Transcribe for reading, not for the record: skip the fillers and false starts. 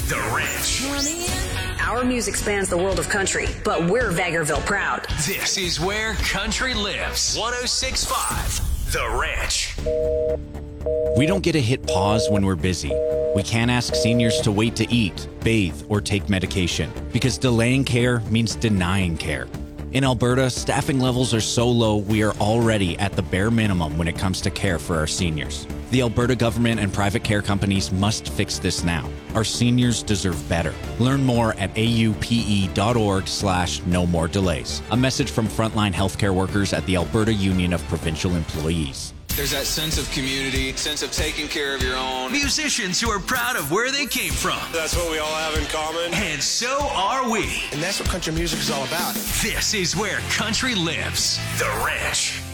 The Ranch. Our music spans the world of country, but we're Vegreville proud. This is where country lives. 106.5 The Ranch. We don't get to hit pause when we're busy. We can't ask seniors to wait to eat, bathe, or take medication because delaying care means denying care. In Alberta, staffing levels are so low we are already at the bare minimum when it comes to care for our seniors. The Alberta government and private care companies must fix this now. Our seniors deserve better. Learn more at aupe.org/no more delays. A message from frontline healthcare workers at the Alberta Union of Provincial Employees. There's that sense of community, sense of taking care of your own. Musicians who are proud of where they came from. That's what we all have in common. And so are we. And that's what country music is all about. This is where country lives. The Ranch.